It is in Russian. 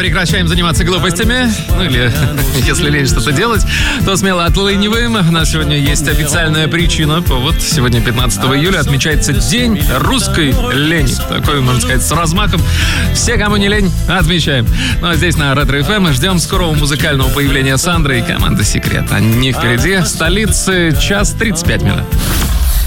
прекращаем заниматься глупостями. Ну или, если лень что-то делать, то смело отлыниваем. У нас сегодня есть официальная причина. Повод. Сегодня 15 июля отмечается День русской лени. Такой, можно сказать, с размахом. Все, кому не лень, отмечаем. Ну а здесь на Ретро ФМ ждем скорого музыкального появления Сандры и команды «Секрет». Они впереди. В столице 1:35.